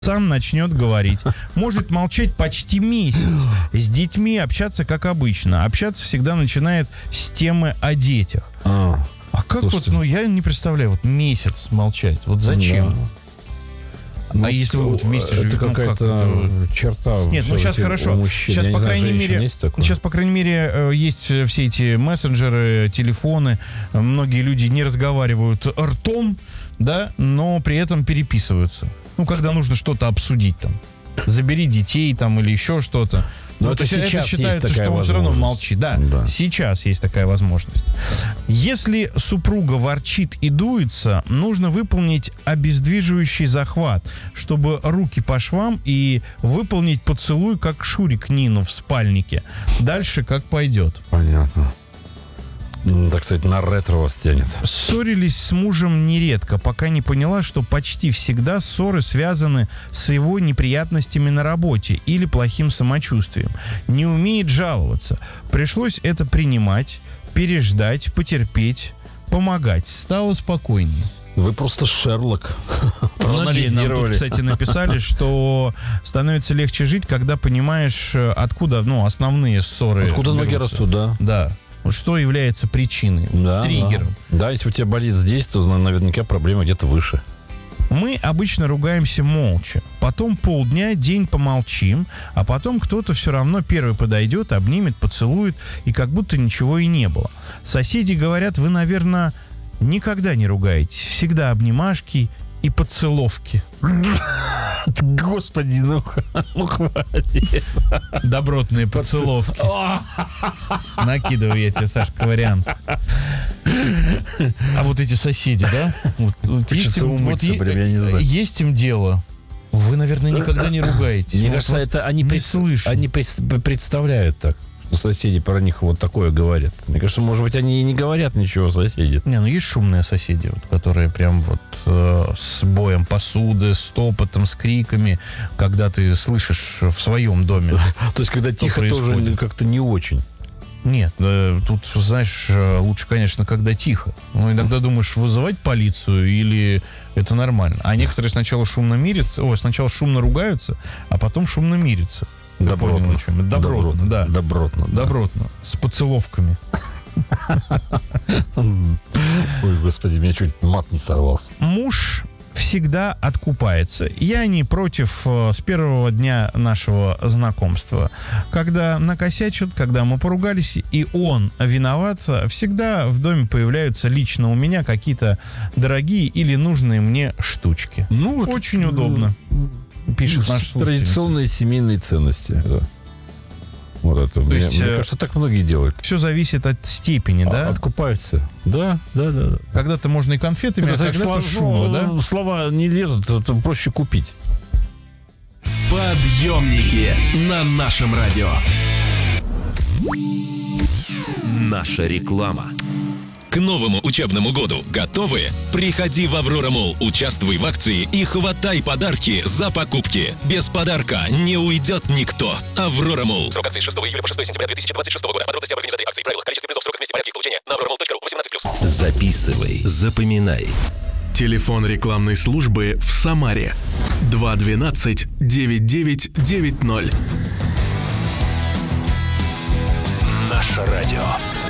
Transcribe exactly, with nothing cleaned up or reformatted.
сам начнет говорить. Может молчать почти месяц. С детьми общаться как обычно. Общаться всегда начинает с темы о детях. А, а как слушайте, вот, ну я не представляю, вот месяц молчать. Вот зачем? Да. Ну, а если вы вот вместе живете, это какая-то ну, как черта. Нет, ну сейчас хорошо. Мужчин. Сейчас, я по знаю, крайней мере, сейчас, по крайней мере, есть все эти мессенджеры, телефоны. Многие люди не разговаривают ртом, да, но при этом переписываются. Ну, когда нужно что-то обсудить там. Забери детей там или еще что-то. Но ну, это сейчас это считается, есть что он все равно молчит. Да, да, сейчас есть такая возможность. Если супруга ворчит и дуется, нужно выполнить обездвиживающий захват, чтобы руки по швам и выполнить поцелуй, как Шурик Нину в спальнике. Дальше как пойдет. Понятно. Так сказать, на ретро вас тянет. Ссорились с мужем нередко, пока не поняла, что почти всегда ссоры связаны с его неприятностями на работе или плохим самочувствием. Не умеет жаловаться. Пришлось это принимать, переждать, потерпеть, помогать. Стало спокойнее. Вы просто Шерлок. Многие нам тут, кстати, написали, что становится легче жить, когда понимаешь, откуда, ну, основные ссоры Откуда берутся. ноги растут, да. Да. Что является причиной, да, триггером. Да. да, если у тебя болит здесь, то наверняка проблема где-то выше. Мы обычно ругаемся молча. Потом полдня, день помолчим, а потом кто-то все равно первый подойдет, обнимет, поцелует, и как будто ничего и не было. Соседи говорят, вы, наверное, никогда не ругаетесь. Всегда обнимашки и поцеловки. Господи, ну, ну хватит. Добротные поцеловки. Накидываю я тебе, Сашка, вариант. А вот эти соседи, да? Вот, вот есть, им, умыться, вот, блин, я не знаю. Есть им дело. Вы, наверное, никогда не ругаетесь. Мне кажется, это они, пред... они представляют так. Соседи про них вот такое говорят. Мне кажется, может быть, они и не говорят ничего, соседи. Не, ну есть шумные соседи, вот, которые прям вот э, с боем посуды, с топотом, с криками, когда ты слышишь в своем доме. То есть, когда тихо, тоже как-то не очень. Нет, тут, знаешь, лучше, конечно, когда тихо. Но иногда думаешь, вызывать полицию или это нормально. А некоторые сначала шумно мирятся, ой, сначала шумно ругаются, а потом шумно мирятся. Добротно. Добротно, добротно, да. Добротно, да. Добротно. С поцеловками. Ой, господи, меня чуть мат не сорвался. Муж всегда откупается. Я не против с первого дня нашего знакомства. Когда накосячат, когда мы поругались, и он виноват, всегда в доме появляются лично у меня какие-то дорогие или нужные мне штучки. Ну, очень это... удобно. Пишет наш слушатель. Традиционные семейные ценности. Да. Вот это. Мне, есть, мне кажется, так многие делают. Все зависит от степени, а, да? Откупаются. Да, да, да. да. Когда-то можно и конфетами, это, а когда-то слова, шума, да? Слова не лезут, это проще купить. Подъемники на нашем радио. Наша реклама. К новому учебному году готовы? Приходи в Аврора Молл, участвуй в акции и хватай подарки за покупки. Без подарка не уйдет никто. Аврора Молл. Срок акции с шестого июля по шестое сентября две тысячи двадцать шестого года. Подробности об организации акции, правила, количество призов, сроках вместе, порядке их получения на аврора молл точка ру. восемнадцать плюс. Записывай, запоминай. Телефон рекламной службы в Самаре. два двенадцать девять девять девять ноль. Наше радио.